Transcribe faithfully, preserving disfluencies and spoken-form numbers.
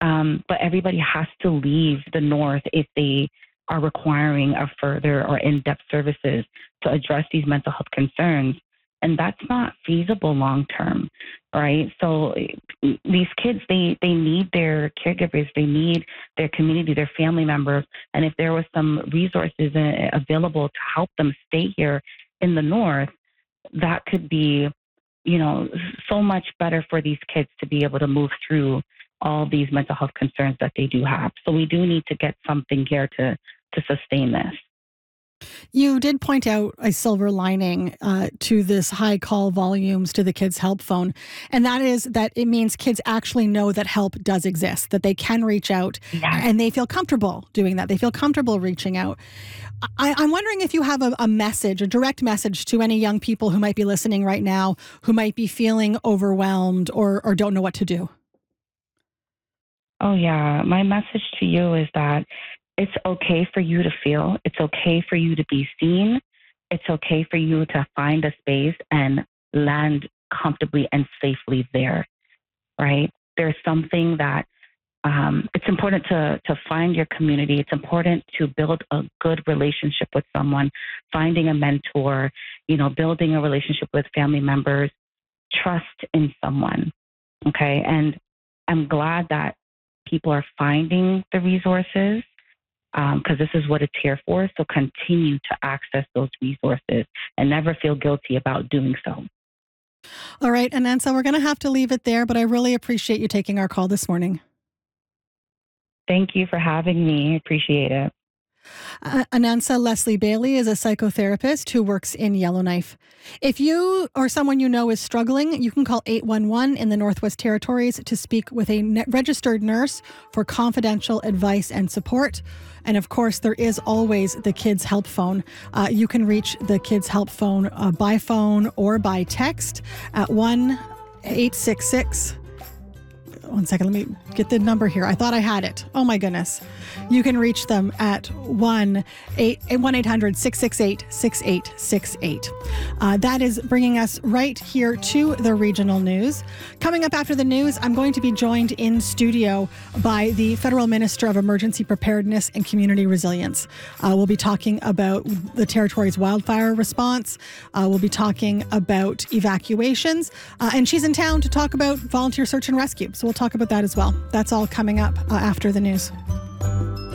Um, but everybody has to leave the North if they are requiring a further or in-depth services to address these mental health concerns. And that's not feasible long term, right? So these kids, they, they need their caregivers, they need their community, their family members. And if there was some resources available to help them stay here in the North, that could be, you know, so much better for these kids to be able to move through all these mental health concerns that they do have. So we do need to get something here to, to sustain this. You did point out a silver lining uh, to this high call volumes to the Kids Help phone, and that is that it means kids actually know that help does exist, that they can reach out, yeah. and they feel comfortable doing that. They feel comfortable reaching out. I, I'm wondering if you have a, a message, a direct message to any young people who might be listening right now, who might be feeling overwhelmed or, or don't know what to do. Oh, yeah. My message to you is that it's okay for you to feel. It's okay for you to be seen. It's okay for you to find a space and land comfortably and safely there, right? There's something that um, it's important to, to find your community. It's important to build a good relationship with someone, finding a mentor, you know, building a relationship with family members, trust in someone, okay? And I'm glad that people are finding the resources, because um, this is what it's here for. So continue to access those resources and never feel guilty about doing so. All right, Anansa, we're going to have to leave it there, but I really appreciate you taking our call this morning. Thank you for having me. I appreciate it. Uh, Anansa Leslie Bailey is a psychotherapist who works in Yellowknife. If you or someone you know is struggling, you can call eight one one in the Northwest Territories to speak with a ne- registered nurse for confidential advice and support. And of course, there is always the Kids Help phone. Uh, you can reach the Kids Help phone uh, by phone or by text at one eight six six. One second, let me get the number here. I thought I had it. Oh my goodness. You can reach them at one eight hundred six six eight six eight six eight. Uh, that is bringing us right here to the regional news. Coming up after the news, I'm going to be joined in studio by the Federal Minister of Emergency Preparedness and Community Resilience. Uh, we'll be talking about the territory's wildfire response. Uh, we'll be talking about evacuations. Uh, and she's in town to talk about volunteer search and rescue. So we'll talk about that as well. That's all coming up uh, after the news.